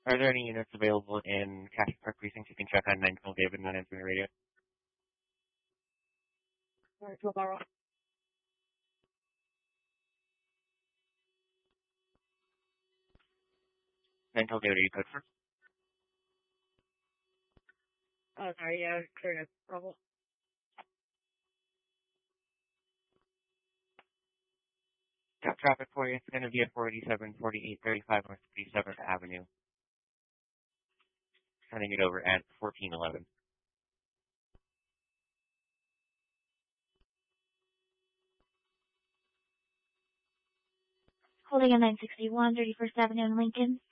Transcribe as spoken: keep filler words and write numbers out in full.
Are there any units available in Castle Park Precinct? You can check on nine twelve David, not answering the radio. Alright, twelve hour. nine twelve David, are you code for? Oh, sorry, yeah, clear it. Bravo. Got traffic for you. It's going to be at four eighty-seven, forty-eight thirty-five North thirty-seventh Avenue. Sending it over at fourteen eleven. Holding a nine sixty-one, thirty-first Avenue in Lincoln.